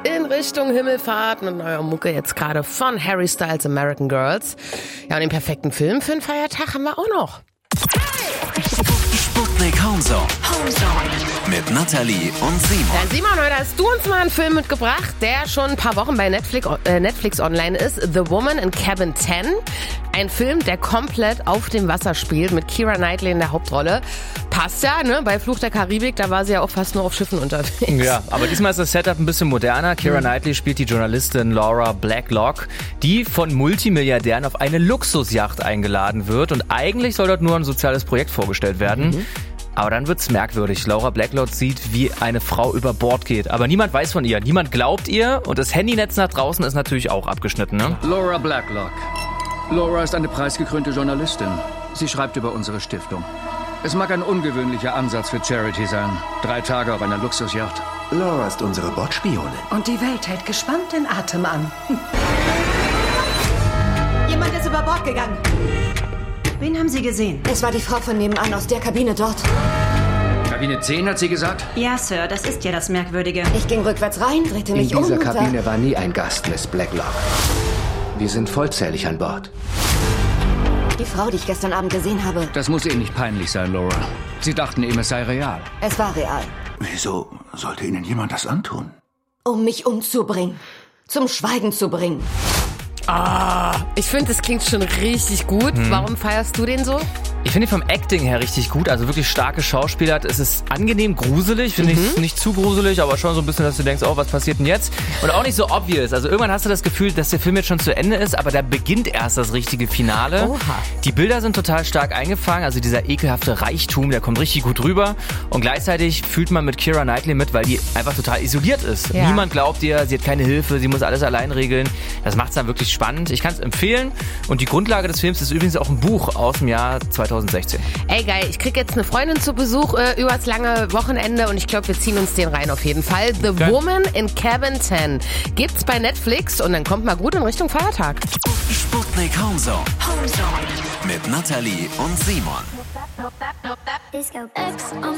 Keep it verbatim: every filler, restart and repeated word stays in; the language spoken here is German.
in Richtung Himmelfahrt mit neuer Mucke jetzt gerade von Harry Styles American Girls. Ja, und den perfekten Film für den Feiertag haben wir auch noch. Sputnik Homezone. Mit Nathalie und Simon. Ja, Simon, heute hast du uns mal einen Film mitgebracht, der schon ein paar Wochen bei Netflix, äh, Netflix online ist. The Woman in Cabin zehn. Ein Film, der komplett auf dem Wasser spielt, mit Keira Knightley in der Hauptrolle. Passt ja, ne? Bei Fluch der Karibik, da war sie ja auch fast nur auf Schiffen unterwegs. Ja, aber diesmal ist das Setup ein bisschen moderner. Keira Mhm. Knightley spielt die Journalistin Laura Blacklock, die von Multimilliardären auf eine Luxusjacht eingeladen wird. Und eigentlich soll dort nur ein soziales Projekt vorgestellt werden. Mhm. Aber dann wird's merkwürdig. Laura Blacklock sieht, wie eine Frau über Bord geht. Aber niemand weiß von ihr, niemand glaubt ihr. Und das Handynetz nach draußen ist natürlich auch abgeschnitten, ne? Laura Blacklock. Laura ist eine preisgekrönte Journalistin. Sie schreibt über unsere Stiftung. Es mag ein ungewöhnlicher Ansatz für Charity sein. Drei Tage auf einer Luxusjacht. Laura ist unsere Bordspionin. Und die Welt hält gespannt den Atem an. Jemand ist über Bord gegangen. Wen haben Sie gesehen? Es war die Frau von nebenan aus der Kabine dort. Kabine zehn, hat sie gesagt? Ja, Sir, das ist ja das Merkwürdige. Ich ging rückwärts rein, drehte In mich um. dieser und Kabine da- war nie ein Gast, Miss Blacklock. Wir sind vollzählig an Bord. Die Frau, die ich gestern Abend gesehen habe. Das muss Ihnen nicht peinlich sein, Laura. Sie dachten eben, es sei real. Es war real. Wieso sollte Ihnen jemand das antun? Um mich umzubringen. Zum Schweigen zu bringen. Ah, ich finde, das klingt schon richtig gut. Hm. Warum feierst du den so? Ich finde ihn vom Acting her richtig gut, also wirklich starke Schauspieler. Es ist angenehm gruselig, finde Mhm. ich nicht zu gruselig, aber schon so ein bisschen, dass du denkst, oh, was passiert denn jetzt? Und auch nicht so obvious. Also irgendwann hast du das Gefühl, dass der Film jetzt schon zu Ende ist, aber da beginnt erst das richtige Finale. Oha. Die Bilder sind total stark eingefangen, also dieser ekelhafte Reichtum, der kommt richtig gut rüber. Und gleichzeitig fühlt man mit Keira Knightley mit, weil die einfach total isoliert ist. Ja. Niemand glaubt ihr, sie hat keine Hilfe, sie muss alles allein regeln. Das macht es dann wirklich spannend. Ich kann es empfehlen. Und die Grundlage des Films ist übrigens auch ein Buch aus dem Jahr zweitausendsechzehn. Ey, geil, ich krieg jetzt eine Freundin zu Besuch äh, übers lange Wochenende und ich glaube, wir ziehen uns den rein auf jeden Fall. The Okay. Woman in Cabin zehn gibt's bei Netflix und dann kommt mal gut in Richtung Feiertag. Sputnik Homezone. Mit Nathalie und Simon. Disco X on